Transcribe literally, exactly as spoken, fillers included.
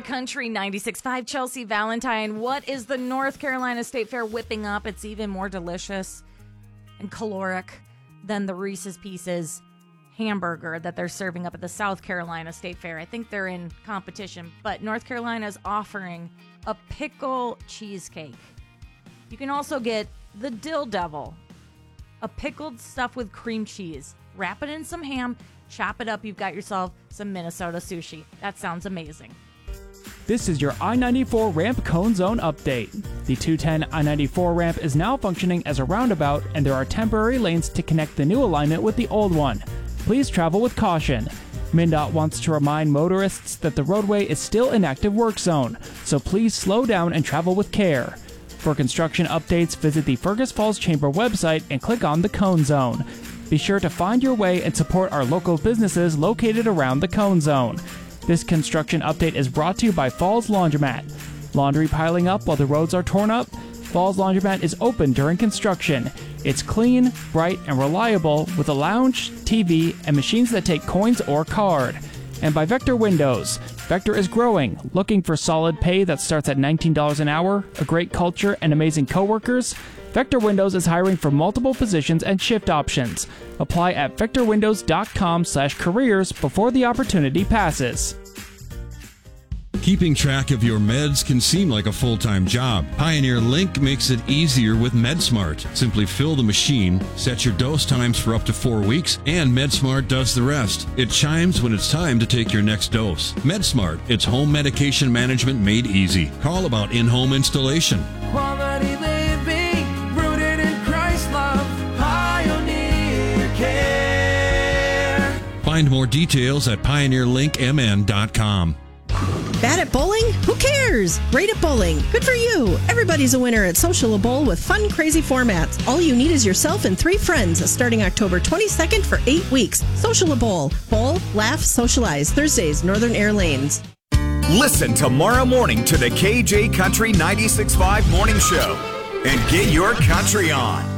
Country ninety-six point five, Chelsea Valentine. What is the North Carolina State Fair whipping up? It's even more delicious and caloric than the Reese's Pieces hamburger that they're serving up at the South Carolina State Fair. I think they're in competition, but North Carolina is offering a pickle cheesecake. You can also get the Dill Devil, a pickled stuff with cream cheese. Wrap it in some ham, chop it up. You've got yourself some Minnesota sushi. That sounds amazing. This is your I ninety-four ramp cone zone update. The two ten I ninety-four ramp is now functioning as a roundabout, and there are temporary lanes to connect the new alignment with the old one. Please travel with caution. MnDOT wants to remind motorists that the roadway is still an active work zone, so please slow down and travel with care. For construction updates, visit the Fergus Falls Chamber website and click on the Cone Zone. Be sure to find your way and support our local businesses located around the Cone Zone. This construction update is brought to you by Falls Laundromat. Laundry piling up while the roads are torn up? Falls Laundromat is open during construction. It's clean, bright, and reliable with a lounge, T V, and machines that take coins or card. And by Vector Windows. Vector is growing, looking for solid pay that starts at nineteen dollars an hour, a great culture, and amazing coworkers? Vector Windows is hiring for multiple positions and shift options. Apply at vector windows dot com slash careers before the opportunity passes. Keeping track of your meds can seem like a full-time job. Pioneer Link makes it easier with MedSmart. Simply fill the machine, set your dose times for up to four weeks, and MedSmart does the rest. It chimes when it's time to take your next dose. MedSmart, it's home medication management made easy. Call about in-home installation. Quality living, rooted in Christ love, Pioneer Care. Find more details at pioneer link m n dot com. Bad at bowling? Who cares? Great at bowling. Good for you. Everybody's a winner at Social Bowl with fun, crazy formats. All you need is yourself and three friends starting October twenty-second for eight weeks. Social Bowl. Bowl, laugh, socialize. Thursdays, Northern Air Lanes. Listen tomorrow morning to the K J Country ninety-six point five Morning Show and get your country on.